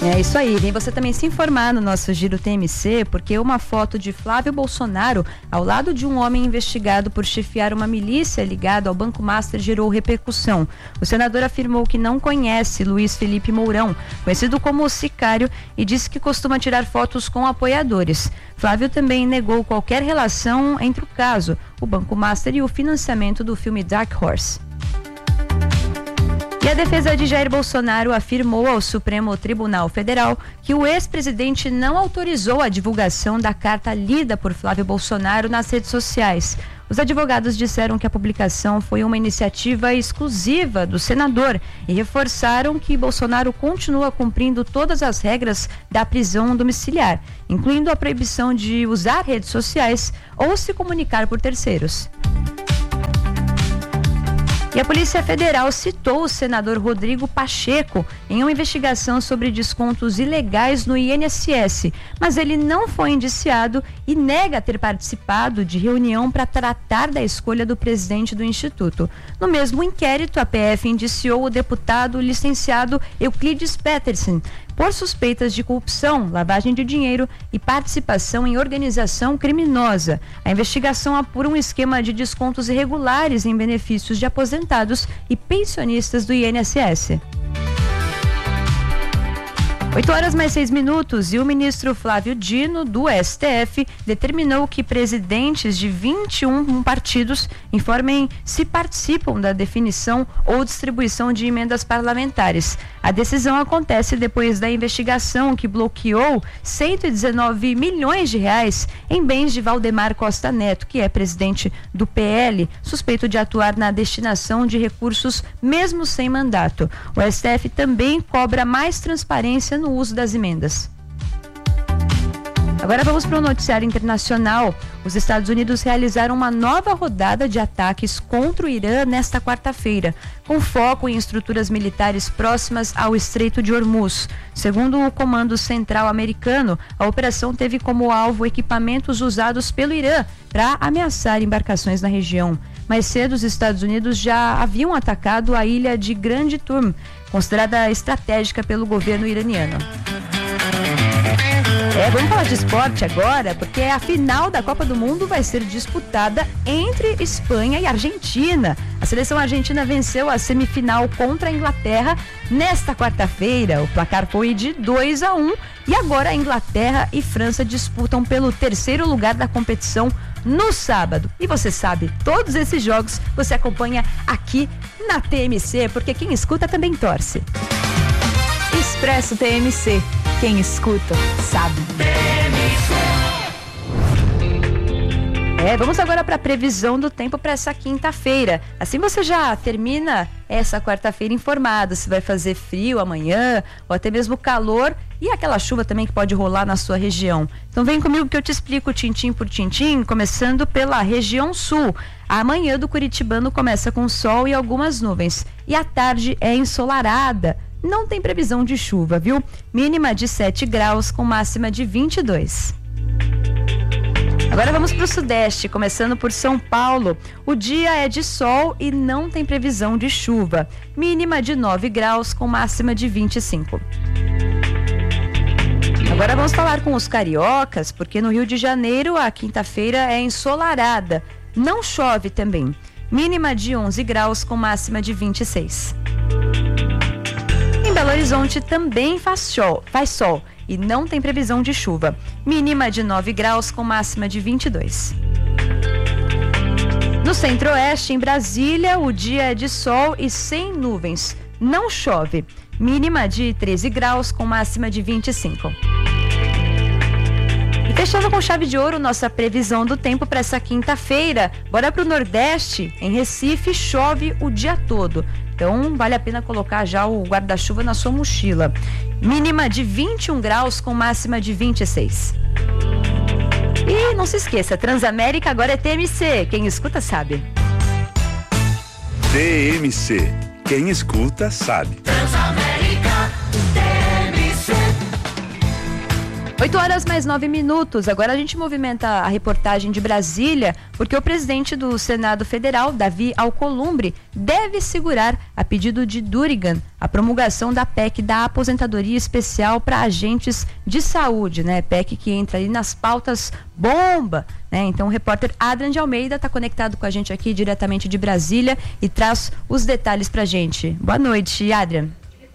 É isso aí, vem você também se informar no nosso Giro TMC, porque uma foto de Flávio Bolsonaro ao lado de um homem investigado por chefiar uma milícia ligada ao Banco Master gerou repercussão. O senador afirmou que não conhece Luiz Felipe Mourão, conhecido como o Sicário, e disse que costuma tirar fotos com apoiadores. Flávio também negou qualquer relação entre o caso, o Banco Master e o financiamento do filme Dark Horse. E a defesa de Jair Bolsonaro afirmou ao Supremo Tribunal Federal que o ex-presidente não autorizou a divulgação da carta lida por Flávio Bolsonaro nas redes sociais. Os advogados disseram que a publicação foi uma iniciativa exclusiva do senador e reforçaram que Bolsonaro continua cumprindo todas as regras da prisão domiciliar, incluindo a proibição de usar redes sociais ou se comunicar por terceiros. E a Polícia Federal citou o senador Rodrigo Pacheco em uma investigação sobre descontos ilegais no INSS, mas ele não foi indiciado e nega ter participado de reunião para tratar da escolha do presidente do Instituto. No mesmo inquérito, a PF indiciou o deputado licenciado Euclides Petersen por suspeitas de corrupção, lavagem de dinheiro e participação em organização criminosa. A investigação apura um esquema de descontos irregulares em benefícios de aposentados e pensionistas do INSS. 8h mais 6 e o ministro Flávio Dino, do STF, determinou que presidentes de 21 partidos informem se participam da definição ou distribuição de emendas parlamentares. A decisão acontece depois da investigação que bloqueou 119 milhões de reais em bens de Valdemar Costa Neto, que é presidente do PL, suspeito de atuar na destinação de recursos mesmo sem mandato. O STF também cobra mais transparência no uso das emendas. Agora vamos para o noticiário internacional. Os Estados Unidos realizaram uma nova rodada de ataques contra o Irã nesta quarta-feira, com foco em estruturas militares próximas ao Estreito de Hormuz. Segundo o Comando Central americano, a operação teve como alvo equipamentos usados pelo Irã para ameaçar embarcações na região. Mais cedo, os Estados Unidos já haviam atacado a ilha de Grande Turm, considerada estratégica pelo governo iraniano. Vamos falar de esporte agora, porque a final da Copa do Mundo vai ser disputada entre Espanha e Argentina. A seleção argentina venceu a semifinal contra a Inglaterra nesta quarta-feira. O placar foi de 2-1 e agora a Inglaterra e França disputam pelo terceiro lugar da competição no sábado. E você sabe, todos esses jogos você acompanha aqui na TMC, porque quem escuta também torce. Expresso TMC. Quem escuta, sabe. Vamos agora para a previsão do tempo para essa quinta-feira. Assim você já termina essa quarta-feira informado se vai fazer frio amanhã ou até mesmo calor e aquela chuva também que pode rolar na sua região. Então vem comigo que eu te explico tintim por tintim, começando pela região sul. A manhã do curitibano começa com sol e algumas nuvens e a tarde é ensolarada. Não tem previsão de chuva, viu? Mínima de 7 graus com máxima de 22. Agora vamos para o sudeste, começando por São Paulo. O dia é de sol e não tem previsão de chuva. Mínima de 9 graus com máxima de 25. Agora vamos falar com os cariocas, porque no Rio de Janeiro a quinta-feira é ensolarada. Não chove também. Mínima de 11 graus com máxima de 26. Em Belo Horizonte também faz sol e não tem previsão de chuva. Mínima de 9 graus com máxima de 22. No centro-oeste, em Brasília, o dia é de sol e sem nuvens. Não chove. Mínima de 13 graus com máxima de 25. E fechando com chave de ouro nossa previsão do tempo para essa quinta-feira. Bora para o Nordeste. Em Recife chove o dia todo. Então vale a pena colocar já o guarda-chuva na sua mochila. Mínima de 21 graus com máxima de 26. E não se esqueça, Transamérica agora é TMC. Quem escuta sabe. TMC. Quem escuta sabe. Transamérica TMC. 8h mais 9. Agora a gente movimenta a reportagem de Brasília, porque o presidente do Senado Federal, Davi Alcolumbre, deve segurar, a pedido de Durigan, a promulgação da PEC da aposentadoria especial para agentes de saúde, né? PEC que entra ali nas pautas bomba, né? Então o repórter Adrian de Almeida está conectado com a gente aqui diretamente de Brasília e traz os detalhes pra gente. Boa noite, Adrian.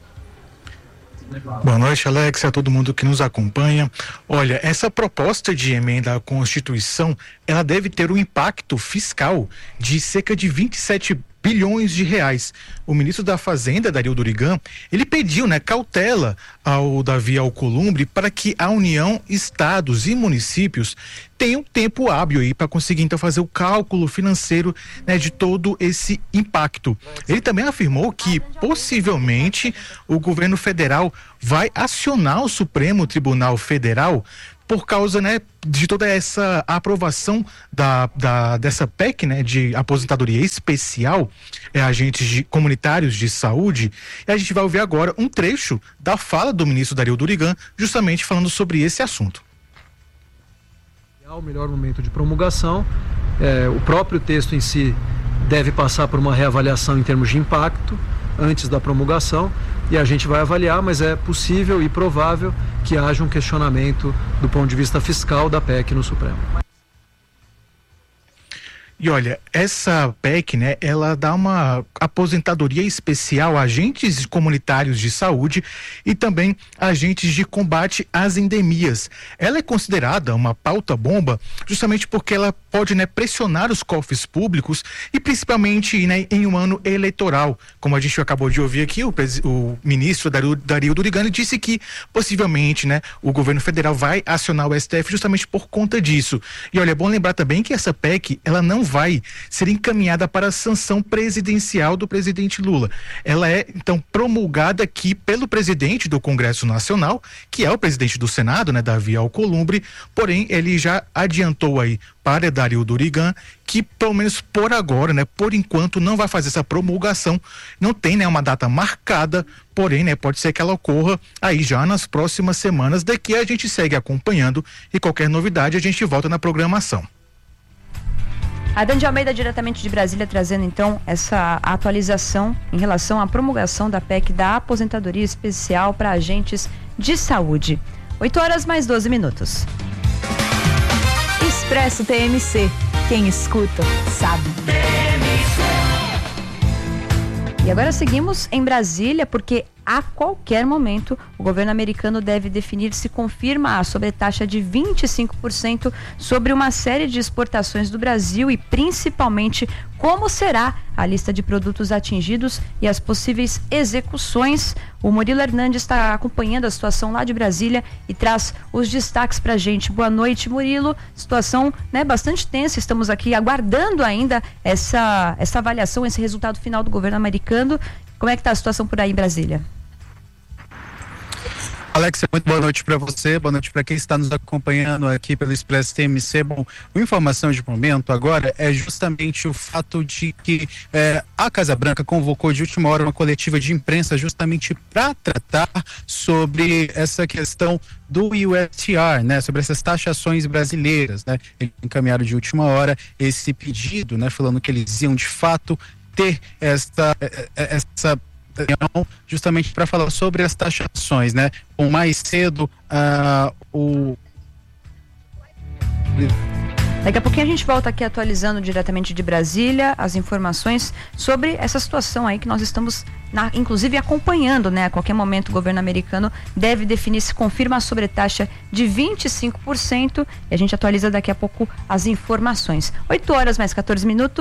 Boa noite, Alex, a todo mundo que nos acompanha. Olha, essa proposta de emenda à Constituição, ela deve ter um impacto fiscal de cerca de 27 bilhões de reais. O ministro da Fazenda, Dario Durigan, ele pediu, cautela ao Davi Alcolumbre para que a União, estados e municípios tenham tempo hábil aí para conseguir então fazer o cálculo financeiro, de todo esse impacto. Ele também afirmou que possivelmente o governo federal vai acionar o Supremo Tribunal Federal por causa, de toda essa aprovação dessa PEC, de aposentadoria especial, agentes comunitários de saúde. E a gente vai ouvir agora um trecho da fala do ministro Dario Durigan, justamente falando sobre esse assunto. O melhor momento de promulgação, o próprio texto em si deve passar por uma reavaliação em termos de impacto antes da promulgação, e a gente vai avaliar, mas é possível e provável que haja um questionamento do ponto de vista fiscal da PEC no Supremo. E olha, essa PEC, ela dá uma aposentadoria especial a agentes comunitários de saúde e também agentes de combate às endemias. Ela é considerada uma pauta bomba justamente porque ela pode, pressionar os cofres públicos e principalmente, em um ano eleitoral. Como a gente acabou de ouvir aqui, o ministro Dario Durigan disse que possivelmente, o governo federal vai acionar o STF justamente por conta disso. E olha, é bom lembrar também que essa PEC, ela não vai ser encaminhada para a sanção presidencial do presidente Lula. Ela é, então, promulgada aqui pelo presidente do Congresso Nacional, que é o presidente do Senado, Davi Alcolumbre, porém, ele já adiantou aí para Dario Durigan que, pelo menos por agora, por enquanto, não vai fazer essa promulgação. Não tem, uma data marcada, porém, pode ser que ela ocorra aí já nas próximas semanas. Daqui a gente segue acompanhando e qualquer novidade a gente volta na programação. Adrian de Almeida, diretamente de Brasília, trazendo então essa atualização em relação à promulgação da PEC da aposentadoria especial para agentes de saúde. 8h mais 12. Expresso TMC. Quem escuta, sabe. E agora seguimos em Brasília, porque a qualquer momento o governo americano deve definir se confirma a sobretaxa de 25% sobre uma série de exportações do Brasil e principalmente como será a lista de produtos atingidos e as possíveis execuções. O Murilo Hernandes está acompanhando a situação lá de Brasília e traz os destaques pra gente. Boa noite, Murilo. Situação, bastante tensa. Estamos aqui aguardando ainda essa avaliação, esse resultado final do governo americano. Como é que está a situação por aí em Brasília? Alex, muito boa noite para você, boa noite para quem está nos acompanhando aqui pelo Expresso TMC. Bom, a informação de momento agora é justamente o fato de que a Casa Branca convocou de última hora uma coletiva de imprensa justamente para tratar sobre essa questão do USTR, sobre essas taxações brasileiras, Eles encaminharam de última hora esse pedido, falando que eles iam de fato ter essa justamente para falar sobre as taxações, Com mais cedo Daqui a pouquinho a gente volta aqui atualizando diretamente de Brasília as informações sobre essa situação aí que nós estamos, inclusive, acompanhando, A qualquer momento o governo americano deve definir se confirma a sobretaxa de 25% e a gente atualiza daqui a pouco as informações. 8h mais 14.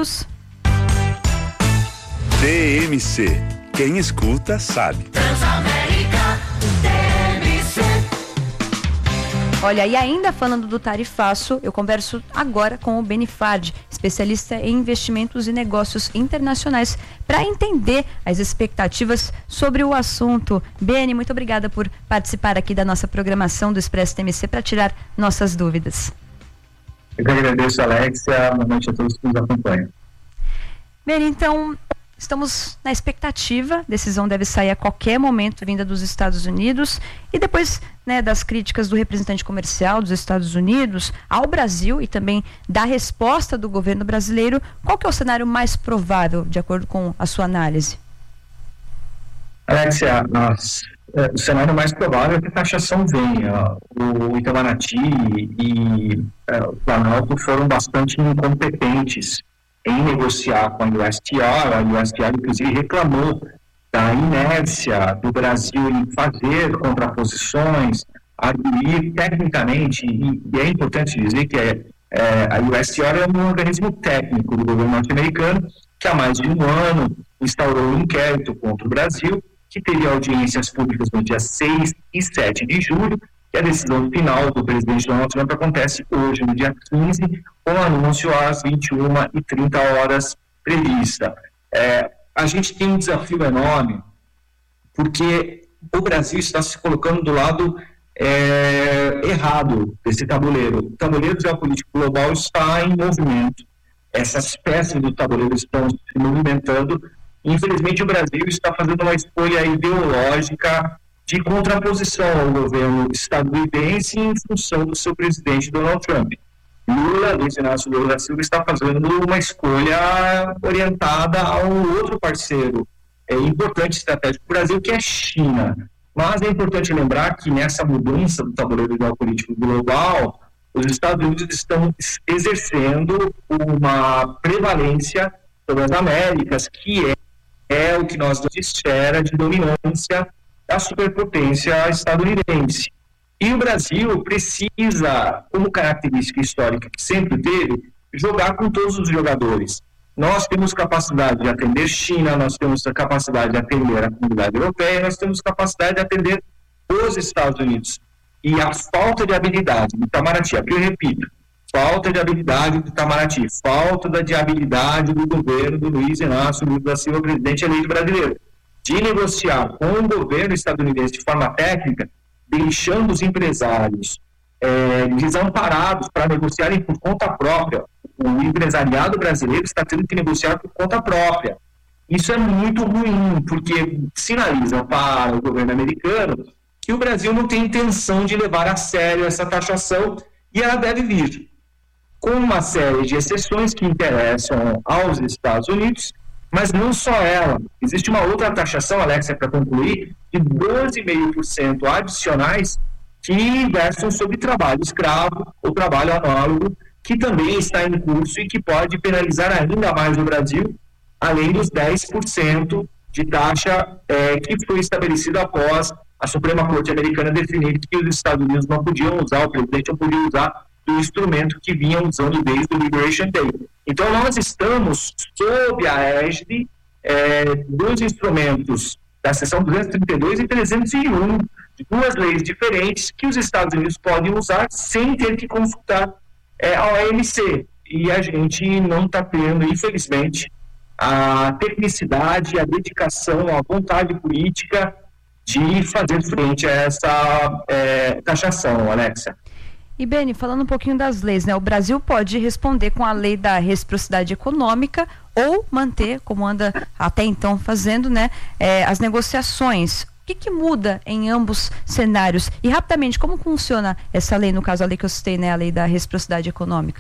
TMC. Quem escuta, sabe. Transamérica, TMC. Olha, e ainda falando do tarifaço, eu converso agora com o Beni Fard, especialista em investimentos e negócios internacionais, para entender as expectativas sobre o assunto. Beni, muito obrigada por participar aqui da nossa programação do Expresso TMC para tirar nossas dúvidas. Eu que agradeço, Alexia. Boa noite a todos que nos acompanham. Beni, então, estamos na expectativa, decisão deve sair a qualquer momento vinda dos Estados Unidos, e depois, né, das críticas do representante comercial dos Estados Unidos ao Brasil e também da resposta do governo brasileiro, qual que é o cenário mais provável, de acordo com a sua análise? Alexia, o cenário mais provável é que a taxação venha. O Itamaraty e o Planalto foram bastante incompetentes em negociar com a USTR. A USTR, inclusive, reclamou da inércia do Brasil em fazer contraposições, arguir tecnicamente, e é importante dizer que a USTR é um organismo técnico do governo norte-americano que há mais de um ano instaurou um inquérito contra o Brasil, que teve audiências públicas no dia 6 e 7 de julho, e a decisão final do presidente Donald Trump acontece hoje, no dia 15, com o anúncio às 21h30 prevista. A gente tem um desafio enorme, porque o Brasil está se colocando do lado errado desse tabuleiro. O tabuleiro geopolítico global está em movimento. Essas peças do tabuleiro estão se movimentando. Infelizmente, o Brasil está fazendo uma escolha ideológica de contraposição ao governo estadunidense em função do seu presidente Donald Trump. Luiz Inácio Lula da Silva está fazendo uma escolha orientada a um outro parceiro importante estratégico do Brasil, que é a China. Mas é importante lembrar que nessa mudança do tabuleiro geopolítico global, os Estados Unidos estão exercendo uma prevalência sobre as Américas, que é o que nós damos de esfera de dominância da superpotência estadunidense. E o Brasil precisa, como característica histórica que sempre teve, jogar com todos os jogadores. Nós temos capacidade de atender China, nós temos a capacidade de atender a comunidade europeia, nós temos capacidade de atender os Estados Unidos. E a falta de habilidade do Itamaraty, aqui eu repito, falta de habilidade do Itamaraty, falta de habilidade do governo do Luiz Inácio Lula da Silva, presidente eleito brasileiro, de negociar com o governo estadunidense de forma técnica, deixando os empresários desamparados para negociarem por conta própria. O empresariado brasileiro está tendo que negociar por conta própria. Isso é muito ruim, porque sinaliza para o governo americano que o Brasil não tem intenção de levar a sério essa taxação, e ela deve vir com uma série de exceções que interessam aos Estados Unidos, mas não só ela. Existe uma outra taxação, Alexia, para concluir, de 12,5% adicionais que versam sobre trabalho escravo ou trabalho análogo, que também está em curso e que pode penalizar ainda mais o Brasil, além dos 10% de taxa que foi estabelecida após a Suprema Corte Americana definir que os Estados Unidos não podiam usar, o presidente não podia usar do instrumento que vinham usando desde o Liberation Day. Então, nós estamos sob a égide dos instrumentos da seção 232 e 301, de duas leis diferentes que os Estados Unidos podem usar sem ter que consultar a OMC. E a gente não está tendo, infelizmente, a tecnicidade, a dedicação, a vontade política de fazer frente a essa taxação, Alexia. E Beni, falando um pouquinho das leis, né? O Brasil pode responder com a lei da reciprocidade econômica ou manter, como anda até então fazendo, né? As negociações. O que muda em ambos cenários? E rapidamente, como funciona essa lei, no caso a lei que eu citei, né? A lei da reciprocidade econômica?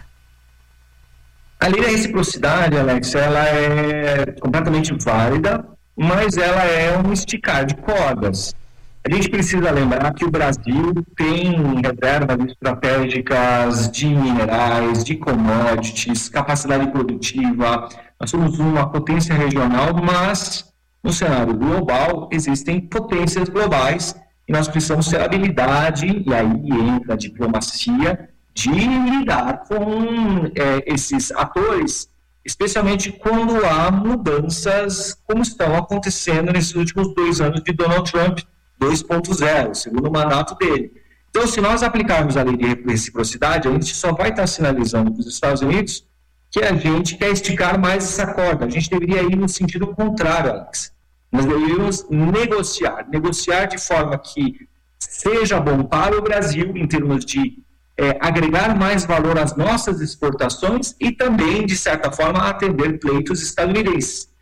A lei da reciprocidade, Alex, ela é completamente válida, mas ela é um esticar de cordas. A gente precisa lembrar que o Brasil tem reservas estratégicas de minerais, de commodities, capacidade produtiva. Nós somos uma potência regional, mas no cenário global existem potências globais e nós precisamos ter habilidade, e aí entra a diplomacia, de lidar com esses atores, especialmente quando há mudanças como estão acontecendo nesses últimos 2 anos de Donald Trump 2.0, segundo mandato dele. Então, se nós aplicarmos a lei de reciprocidade, a gente só vai estar sinalizando para os Estados Unidos que a gente quer esticar mais essa corda. A gente deveria ir no sentido contrário, Alex. Nós deveríamos negociar de forma que seja bom para o Brasil, em termos de agregar mais valor às nossas exportações e também, de certa forma, atender pleitos estadunidenses.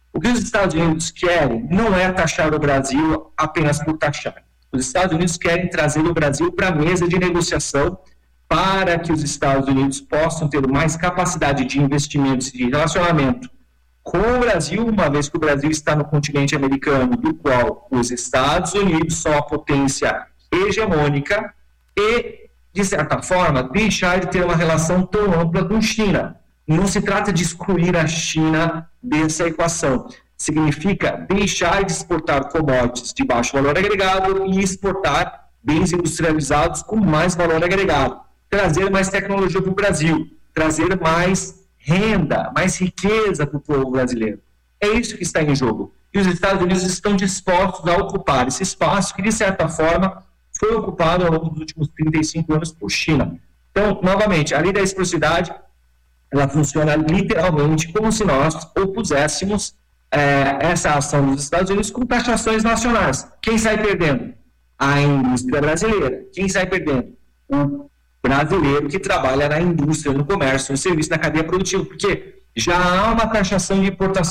O que os Estados Unidos querem não é taxar o Brasil apenas por taxar. Os Estados Unidos querem trazer o Brasil para a mesa de negociação para que os Estados Unidos possam ter mais capacidade de investimentos e de relacionamento com o Brasil, uma vez que o Brasil está no continente americano, do qual os Estados Unidos são a potência hegemônica, e, de certa forma, deixar de ter uma relação tão ampla com a China. Não se trata de excluir a China dessa equação. Significa deixar de exportar commodities de baixo valor agregado e exportar bens industrializados com mais valor agregado. Trazer mais tecnologia para o Brasil, trazer mais renda, mais riqueza para o povo brasileiro. É isso que está em jogo. E os Estados Unidos estão dispostos a ocupar esse espaço que, de certa forma, foi ocupado ao longo dos últimos 35 anos por China. Então, novamente, a lei da reciprocidade, ela funciona literalmente como se nós opuséssemos essa ação dos Estados Unidos com taxações nacionais. Quem sai perdendo? A indústria brasileira. Quem sai perdendo? O brasileiro que trabalha na indústria, no comércio, no serviço, na cadeia produtiva, porque já há uma taxação de importação